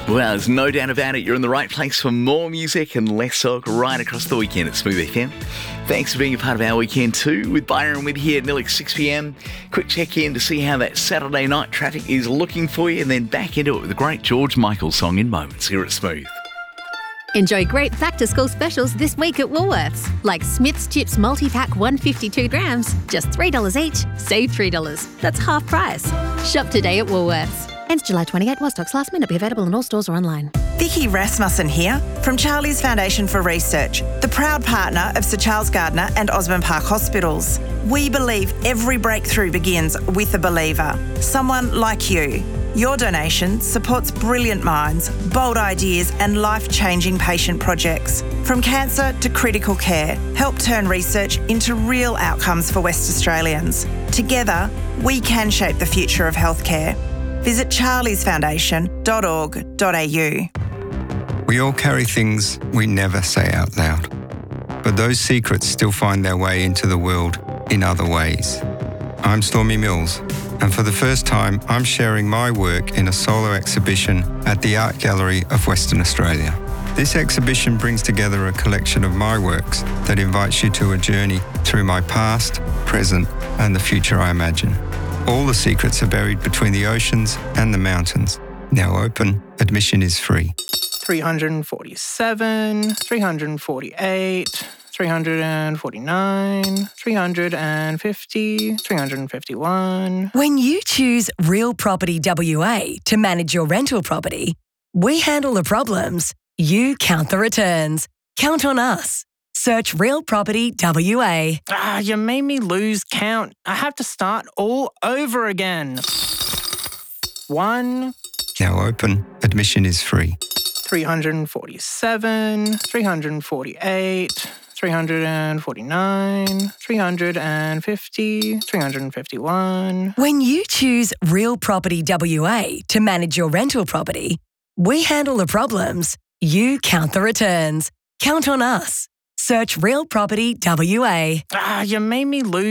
Well, there's no doubt about it. You're in the right place for more music and less talk right across the weekend at Smooth FM. Thanks for being a part of our weekend too. With Byron with you here at nearly 6 p.m. Quick check in to see how that Saturday night traffic is looking for you, and then back into it with a great George Michael song in moments here at Smooth. Enjoy great back-to-school specials this week at Woolworths, like Smith's Chips Multi-Pack 152 grams, just $3 each, save $3. That's half price. Shop today at Woolworths. Ends July 28 while stocks last. May not be available in all stores or online. Vicky Rasmussen here from Charlie's Foundation for Research, the proud partner of Sir Charles Gardner and Osborne Park Hospitals. We believe every breakthrough begins with a believer, someone like you. Your donation supports brilliant minds, bold ideas and life-changing patient projects. From cancer to critical care, help turn research into real outcomes for West Australians. Together, we can shape the future of healthcare. Visit charliesfoundation.org.au. We all carry things we never say out loud, but those secrets still find their way into the world in other ways. I'm Stormy Mills, and for the first time, I'm sharing my work in a solo exhibition at the Art Gallery of Western Australia. This exhibition brings together a collection of my works that invites you to a journey through my past, present, and the future I imagine. All the secrets are buried between the oceans and the mountains. Now open, admission is free. 347, 348, 349, 350, 351. When you choose Real Property WA to manage your rental property, we handle the problems, you count the returns. Count on us. Search Real Property WA. You made me lose count. I have to start all over again. 1. Now open, admission is free. 347, 348, 349, 350, 351. When you choose Real Property WA to manage your rental property, we handle the problems, you count the returns. Count on us. Search Real Property WA. You made me lose